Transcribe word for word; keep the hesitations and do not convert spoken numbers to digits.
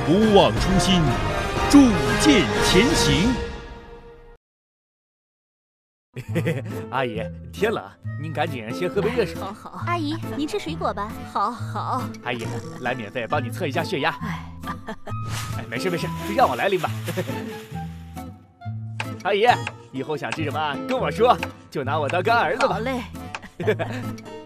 不忘初心，铸剑前行。 嘿嘿，阿姨，天冷，您赶紧先喝杯热水。 好好， 阿姨，您吃水果吧。 好好。 阿姨，来免费帮你测一下血压。 哎， 哎，没事没事，让我来拎吧。阿姨，以后想吃什么跟我说，就拿我当干儿子吧。 好嘞。